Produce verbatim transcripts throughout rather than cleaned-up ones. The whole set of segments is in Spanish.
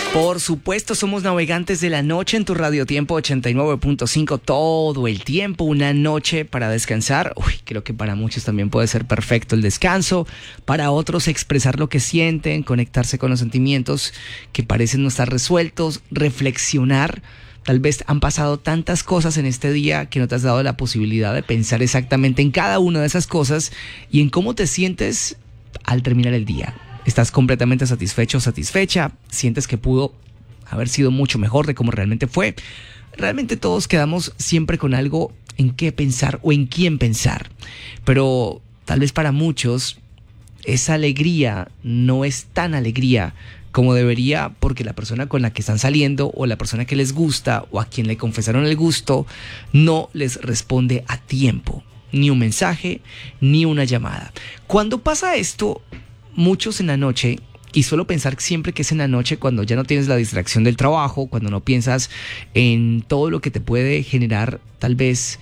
Por supuesto, somos navegantes de la noche en tu Radio Tiempo ochenta y nueve punto cinco todo el tiempo, una noche para descansar. Uy, creo que para muchos también puede ser perfecto el descanso, para otros expresar lo que sienten, conectarse con los sentimientos que parecen no estar resueltos, reflexionar. Tal vez han pasado tantas cosas en este día que no te has dado la posibilidad de pensar exactamente en cada una de esas cosas y en cómo te sientes al terminar el día. ¿Estás completamente satisfecho o satisfecha? ¿Sientes que pudo haber sido mucho mejor de cómo realmente fue? Realmente todos quedamos siempre con algo en qué pensar o en quién pensar. Pero tal vez para muchos esa alegría no es tan alegría como debería, porque la persona con la que están saliendo o la persona que les gusta o a quien le confesaron el gusto no les responde a tiempo. Ni un mensaje, ni una llamada. Cuando pasa esto, muchos en la noche, y suelo pensar siempre que es en la noche cuando ya no tienes la distracción del trabajo, cuando no piensas en todo lo que te puede generar tal vez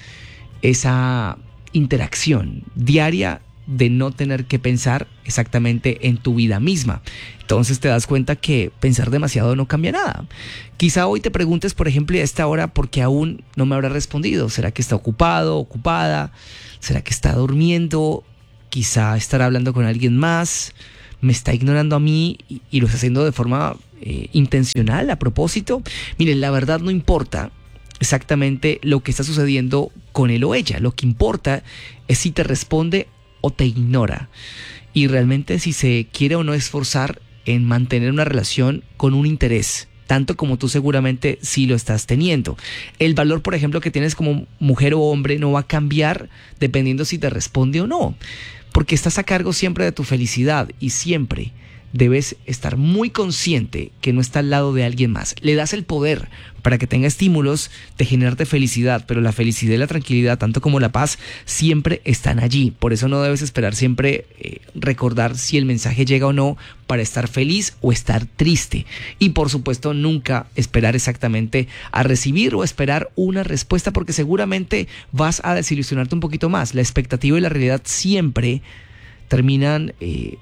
esa interacción diaria de no tener que pensar exactamente en tu vida misma. Entonces te das cuenta que pensar demasiado no cambia nada. Quizá hoy te preguntes, por ejemplo, a esta hora, ¿por qué aún no me habrá respondido? ¿Será que está ocupado, ocupada? ¿Será que está durmiendo? Quizá estará hablando con alguien más, me está ignorando a mí y, y lo está haciendo de forma eh, intencional, a propósito. Miren, la verdad no importa exactamente lo que está sucediendo con él o ella. Lo que importa es si te responde o te ignora. Y realmente si se quiere o no esforzar en mantener una relación con un interés, tanto como tú seguramente sí lo estás teniendo. El valor, por ejemplo, que tienes como mujer o hombre no va a cambiar dependiendo si te responde o no. Porque estás a cargo siempre de tu felicidad y siempre debes estar muy consciente que no está al lado de alguien más. Le das el poder para que tenga estímulos de generarte felicidad, pero la felicidad y la tranquilidad, tanto como la paz, siempre están allí. Por eso no debes esperar siempre eh, recordar si el mensaje llega o no para estar feliz o estar triste. Y por supuesto nunca esperar exactamente a recibir o esperar una respuesta, porque seguramente vas a desilusionarte un poquito más. La expectativa y la realidad siempre terminan Eh,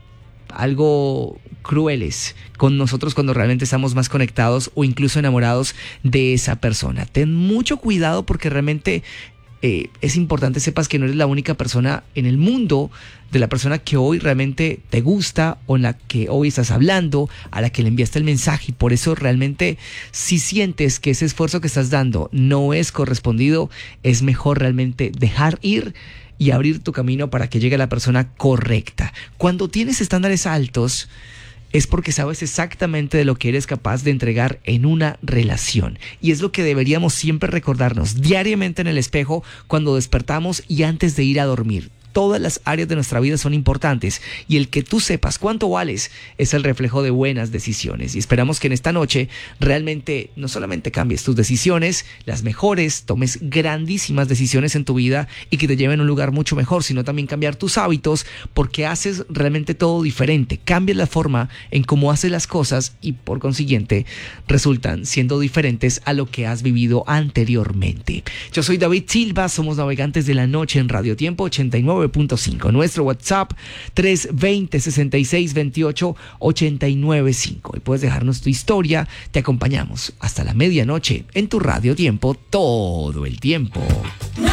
algo crueles con nosotros cuando realmente estamos más conectados o incluso enamorados de esa persona. Ten mucho cuidado porque realmente eh, es importante sepas que no eres la única persona en el mundo de la persona que hoy realmente te gusta o en la que hoy estás hablando, a la que le enviaste el mensaje, y por eso realmente si sientes que ese esfuerzo que estás dando no es correspondido, es mejor realmente dejar ir y abrir tu camino para que llegue la persona correcta. Cuando tienes estándares altos, es porque sabes exactamente de lo que eres capaz de entregar en una relación. Y es lo que deberíamos siempre recordarnos diariamente en el espejo cuando despertamos y antes de ir a dormir. Todas las áreas de nuestra vida son importantes y el que tú sepas cuánto vales es el reflejo de buenas decisiones. Y esperamos que en esta noche realmente no solamente cambies tus decisiones, las mejores, tomes grandísimas decisiones en tu vida y que te lleven a un lugar mucho mejor, sino también cambiar tus hábitos, porque haces realmente todo diferente. Cambias la forma en cómo haces las cosas y por consiguiente resultan siendo diferentes a lo que has vivido anteriormente. Yo soy David Silva, somos navegantes de la noche en Radio Tiempo ochenta y nueve punto cinco. Nuestro WhatsApp tres dos cero, seis seis dos ocho, ocho nueve cinco. Y puedes dejarnos tu historia. Te acompañamos hasta la medianoche en tu Radio Tiempo todo el tiempo.